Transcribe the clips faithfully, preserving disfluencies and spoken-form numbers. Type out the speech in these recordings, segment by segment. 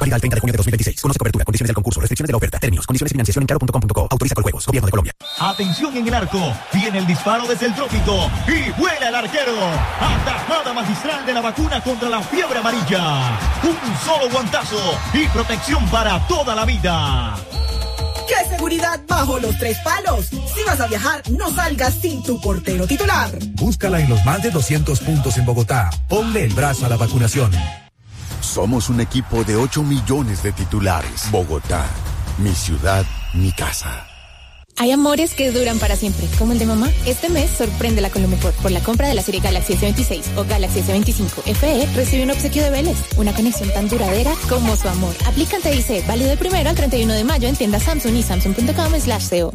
Válido al treinta de junio de dos mil veintiséis. Conoce cobertura, condiciones del concurso, restricciones de la oferta, términos, condiciones y financiación en claro punto com punto co. Autoriza con juegos. Gobierno de Colombia. Atención en el arco. Viene el disparo desde el trópico. Y vuela el arquero. Atajada magistral de la vacuna contra la fiebre amarilla. Un solo guantazo y protección para toda la vida. ¡Qué seguridad bajo los tres palos! Si vas a viajar, no salgas sin tu portero titular. Búscala en los más de doscientos puntos en Bogotá. Ponle el brazo a la vacunación. Somos un equipo de ocho millones de titulares. Bogotá, mi ciudad, mi casa. Hay amores que duran para siempre, como el de mamá. Este mes sorprende la Colomeport. Por la compra de la serie Galaxy S veintiséis o Galaxy S veinticinco F E, recibe un obsequio de Vélez. Una conexión tan duradera como su amor. Aplica en T I C, válido del primero al treinta y uno de mayo en tiendas Samsung y samsung punto com slash co.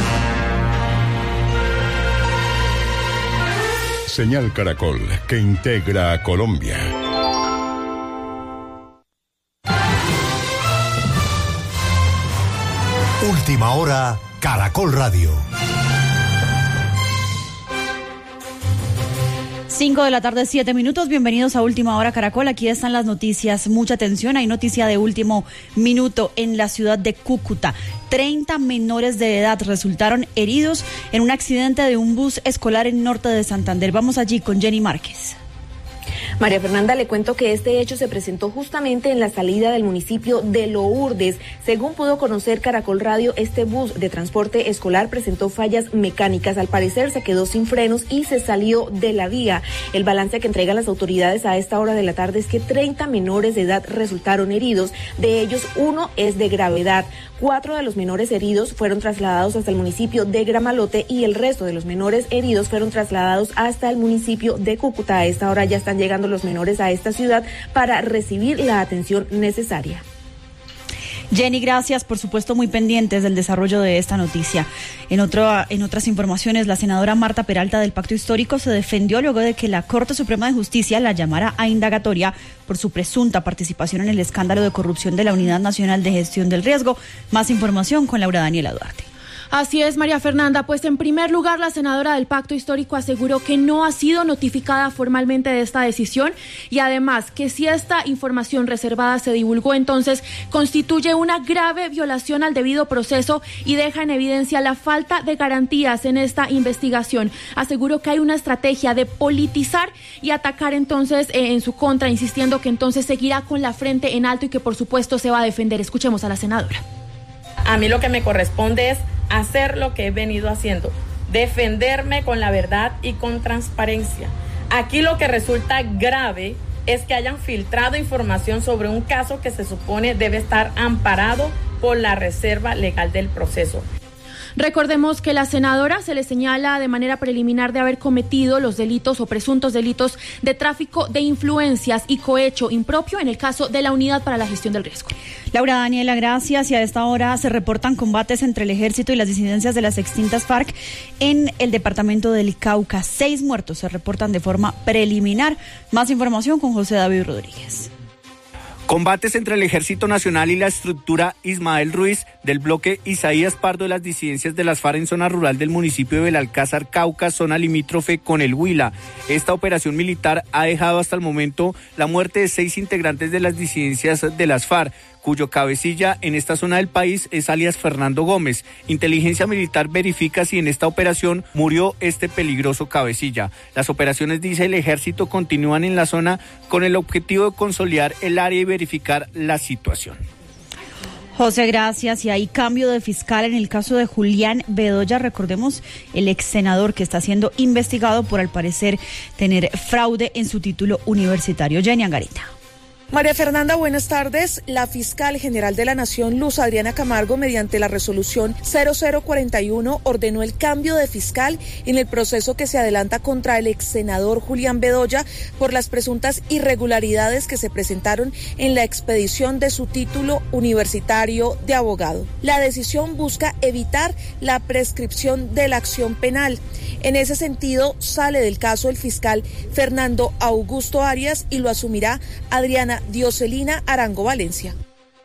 Señal Caracol, que integra a Colombia. Última hora, Caracol Radio. Cinco de la tarde, siete minutos. Bienvenidos a Última Hora Caracol. Aquí están las noticias. Mucha atención. Hay noticia de último minuto en la ciudad de Cúcuta. treinta menores de edad resultaron heridos en un accidente de un bus escolar en norte de Santander. Vamos allí con Jenny Márquez. María Fernanda, le cuento que este hecho se presentó justamente en la salida del municipio de Lourdes. Según pudo conocer Caracol Radio, este bus de transporte escolar presentó fallas mecánicas. Al parecer se quedó sin frenos y se salió de la vía. El balance que entregan las autoridades a esta hora de la tarde es que treinta menores de edad resultaron heridos. De ellos, uno es de gravedad. Cuatro de los menores heridos fueron trasladados hasta el municipio de Gramalote y el resto de los menores heridos fueron trasladados hasta el municipio de Cúcuta. A esta hora ya están llegando los menores a esta ciudad para recibir la atención necesaria. Jenny, gracias, por supuesto muy pendientes del desarrollo de esta noticia. En, otro, en otras informaciones, la senadora Marta Peralta del Pacto Histórico se defendió luego de que la Corte Suprema de Justicia la llamara a indagatoria por su presunta participación en el escándalo de corrupción de la Unidad Nacional de Gestión del Riesgo. Más información con Laura Daniela Duarte. Así es, María Fernanda, pues en primer lugar la senadora del Pacto Histórico aseguró que no ha sido notificada formalmente de esta decisión y además que si esta información reservada se divulgó, entonces constituye una grave violación al debido proceso y deja en evidencia la falta de garantías en esta investigación. Aseguró que hay una estrategia de politizar y atacar entonces eh, en su contra, insistiendo que entonces seguirá con la frente en alto y que por supuesto se va a defender. Escuchemos a la senadora. A mí lo que me corresponde es hacer lo que he venido haciendo, defenderme con la verdad y con transparencia. Aquí lo que resulta grave es que hayan filtrado información sobre un caso que se supone debe estar amparado por la reserva legal del proceso. Recordemos que la senadora se le señala de manera preliminar de haber cometido los delitos o presuntos delitos de tráfico de influencias y cohecho impropio en el caso de la Unidad para la Gestión del Riesgo. Laura Daniela, gracias. Y a esta hora se reportan combates entre el ejército y las disidencias de las extintas FARC en el departamento del Cauca. Seis muertos se reportan de forma preliminar. Más información con José David Rodríguez. Combates entre el Ejército Nacional y la estructura Ismael Ruiz del bloque Isaías Pardo de las disidencias de las FARC en zona rural del municipio de Belalcázar, Cauca, zona limítrofe con el Huila. Esta operación militar ha dejado hasta el momento la muerte de seis integrantes de las disidencias de las FARC, cuyo cabecilla en esta zona del país es alias Fernando Gómez. Inteligencia Militar verifica si en esta operación murió este peligroso cabecilla. Las operaciones, dice el ejército, continúan en la zona con el objetivo de consolidar el área y verificar la situación. José, gracias. Y hay cambio de fiscal en el caso de Julián Bedoya. Recordemos, el ex senador que está siendo investigado por, al parecer, tener fraude en su título universitario. Jenny Angarita. María Fernanda, buenas tardes. La fiscal general de la Nación, Luz Adriana Camargo, mediante la resolución cero cero cuarenta y uno, ordenó el cambio de fiscal en el proceso que se adelanta contra el ex senador Julián Bedoya por las presuntas irregularidades que se presentaron en la expedición de su título universitario de abogado. La decisión busca evitar la prescripción de la acción penal. En ese sentido, sale del caso el fiscal Fernando Augusto Arias y lo asumirá Adriana Dioselina Arango Valencia.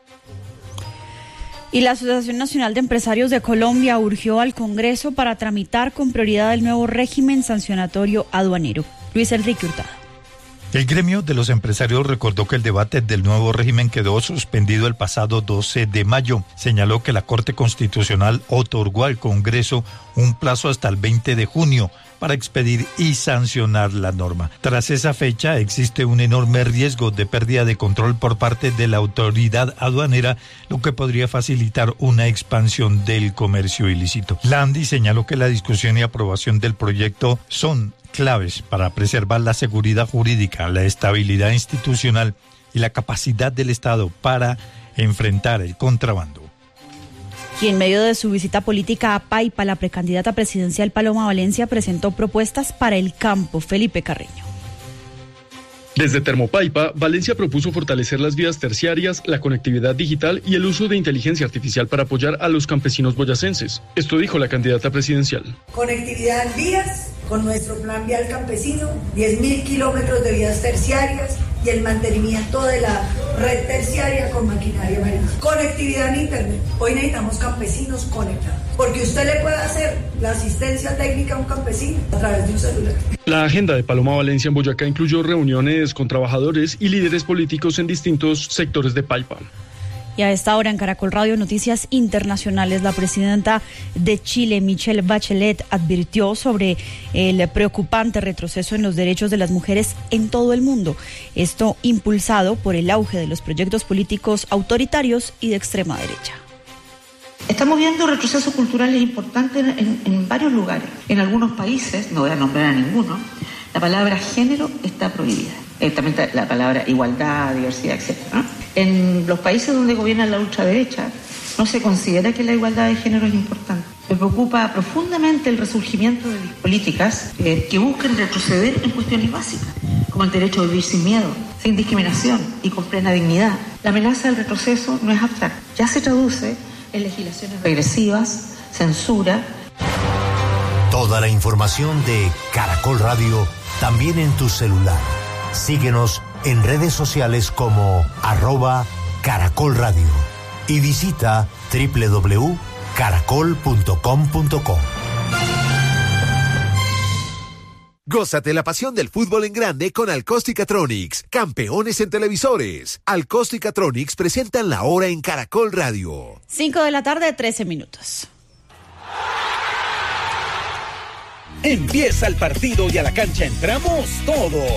Y la Asociación Nacional de Empresarios de Colombia urgió al Congreso para tramitar con prioridad el nuevo régimen sancionatorio aduanero. Luis Enrique Hurtado. El gremio de los empresarios recordó que el debate del nuevo régimen quedó suspendido el pasado doce de mayo. Señaló que la Corte Constitucional otorgó al Congreso un plazo hasta el veinte de junio para expedir y sancionar la norma. Tras esa fecha existe un enorme riesgo de pérdida de control por parte de la autoridad aduanera, lo que podría facilitar una expansión del comercio ilícito. Landi señaló que la discusión y aprobación del proyecto son claves para preservar la seguridad jurídica, la estabilidad institucional y la capacidad del Estado para enfrentar el contrabando. Y en medio de su visita política a Paipa, la precandidata presidencial Paloma Valencia presentó propuestas para el campo. Felipe Carreño. Desde Termopaipa, Valencia propuso fortalecer las vías terciarias, la conectividad digital y el uso de inteligencia artificial para apoyar a los campesinos boyacenses. Esto dijo la candidata presidencial. Conectividad en vías, con nuestro plan vial campesino, diez mil kilómetros de vías terciarias y el mantenimiento de la red terciaria con maquinaria marina. Conectividad en internet. Hoy necesitamos campesinos conectados, porque usted le puede hacer la asistencia técnica a un campesino a través de un celular. La agenda de Paloma Valencia en Boyacá incluyó reuniones con trabajadores y líderes políticos en distintos sectores de Paipa. Y a esta hora en Caracol Radio Noticias Internacionales, la presidenta de Chile, Michelle Bachelet, advirtió sobre el preocupante retroceso en los derechos de las mujeres en todo el mundo. Esto impulsado por el auge de los proyectos políticos autoritarios y de extrema derecha. Estamos viendo retrocesos culturales importantes en, en varios lugares. En algunos países, no voy a nombrar a ninguno, la palabra género está prohibida. Eh, también está la palabra igualdad, diversidad, etcétera, ¿no? En los países donde gobierna la ultraderecha, no se considera que la igualdad de género es importante. Me preocupa profundamente el resurgimiento de políticas eh, que buscan retroceder en cuestiones básicas, como el derecho a vivir sin miedo, sin discriminación y con plena dignidad. La amenaza del retroceso no es abstracta, ya se traduce en legislaciones regresivas, censura. Toda la información de Caracol Radio también en tu celular. Síguenos en redes sociales como arroba Caracol Radio y visita doble u doble u doble u punto caracol punto com punto co. Gózate la pasión del fútbol en grande con Alcosticatronics, campeones en televisores. Alcosticatronics presentan la hora en Caracol Radio. Cinco de la tarde, trece minutos. Empieza el partido y a la cancha entramos todos.